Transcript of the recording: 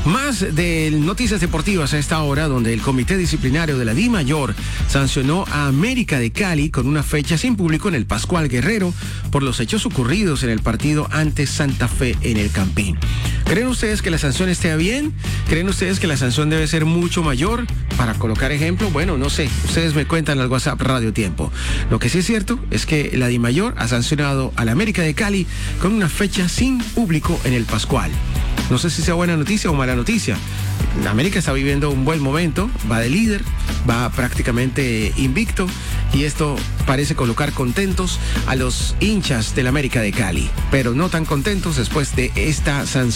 Más de noticias deportivas a esta hora, donde el Comité Disciplinario de la DIMAYOR sancionó a América de Cali con una fecha sin público en el Pascual Guerrero por los hechos ocurridos en el partido ante Santa Fe en el Campín. ¿Creen ustedes que la sanción esté bien? ¿Creen ustedes que la sanción debe ser mucho mayor? Para colocar ejemplo, bueno, no sé, ustedes me cuentan al WhatsApp Radio Tiempo. Lo que sí es cierto es que la DIMAYOR ha sancionado a la América de Cali con una fecha sin público en el Pascual. No sé si sea buena noticia o mala noticia. América está viviendo un buen momento, va de líder, va prácticamente invicto y esto parece colocar contentos a los hinchas del América de Cali, pero no tan contentos después de esta sanción.